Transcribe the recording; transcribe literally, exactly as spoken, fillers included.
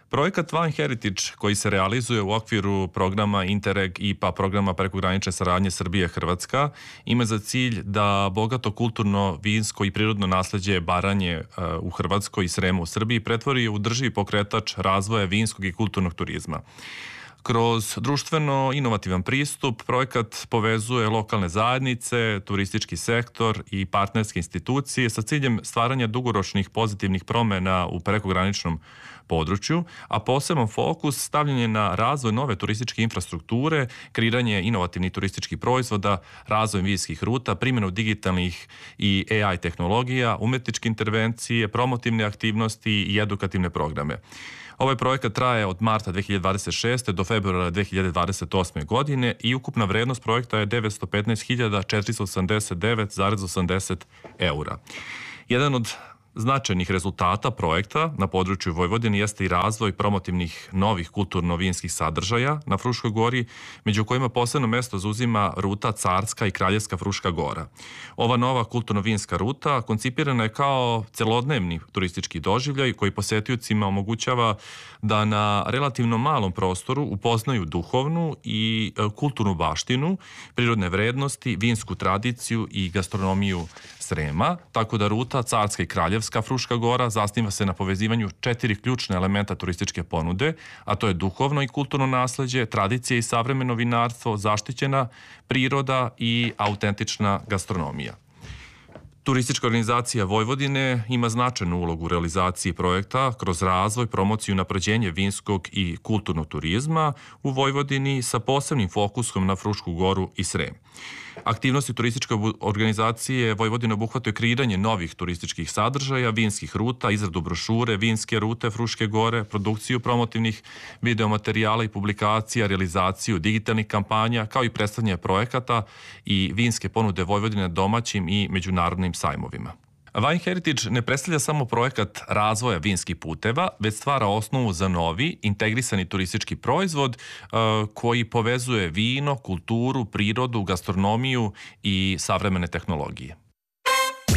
Projekat Wine Heritage, koji se realizuje u okviru programa Interreg I P A programa prekogranične saradnje Srbije-Hrvatska, ima za cilj da bogato kulturno, vinsko i prirodno nasleđe Baranje u Hrvatskoj i Sremu u Srbiji pretvori u održivi pokretač razvoja vinskog i kulturnog turizma. Kroz društveno inovativan pristup, projekat povezuje lokalne zajednice, turistički sektor i partnerske institucije sa ciljem stvaranja dugoročnih pozitivnih promena u prekograničnom području, a poseban fokus stavljen je na razvoj nove turističke infrastrukture, kreiranje inovativnih turističkih proizvoda, razvoj vinskih ruta, primjenu digitalnih i A I tehnologija, umetničke intervencije, promotivne aktivnosti i edukativne programe. Ovaj projekat traje od marta dve hiljade dvadeset šeste. do februara dve hiljade dvadeset osme. godine i ukupna vrednost projekta je devetsto petnaest hiljada četiristo osamdeset devet zarez osamdeset eura. Jedan od značajnih rezultata projekta na području Vojvodine jeste i razvoj promotivnih novih kulturno-vinskih sadržaja na Fruškoj gori, među kojima posebno mesto zauzima ruta Carska i Kraljevska Fruška gora. Ova nova kulturno-vinska ruta koncipirana je kao celodnevni turistički doživljaj koji posetiocima omogućava da na relativno malom prostoru upoznaju duhovnu i kulturnu baštinu, prirodne vrednosti, vinsku tradiciju i gastronomiju Srema, tako da ruta Carska i Kraljevska Fruška gora zasniva se na povezivanju četiri ključne elementa turističke ponude, a to je duhovno i kulturno nasleđe, tradicija i savremeno vinarstvo, zaštićena priroda i autentična gastronomija. Turistička organizacija Vojvodine ima značajnu ulogu u realizaciji projekta kroz razvoj, promociju i napređenje vinskog i kulturnog turizma u Vojvodini sa posebnim fokusom na Frušku goru i Srem. Aktivnosti turističke organizacije Vojvodine obuhvataju kreiranje novih turističkih sadržaja, vinskih ruta, izradu brošure, vinske rute Fruške gore, produkciju promotivnih videomaterijala i publikacija, realizaciju digitalnih kampanja, kao i predstavljanje projekata i vinske ponude Vojvodine na domaćim i međunarodnim sajmovima. Wine Heritage ne predstavlja samo projekat razvoja vinskih puteva, već stvara osnovu za novi, integrisani turistički proizvod koji povezuje vino, kulturu, prirodu, gastronomiju i savremene tehnologije.